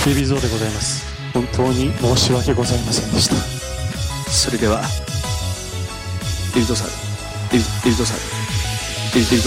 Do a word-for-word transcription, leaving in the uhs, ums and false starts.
ビビゾーでございます。本当に申し訳ございませんでした。 それではビルドさんビルビルドさんビルビル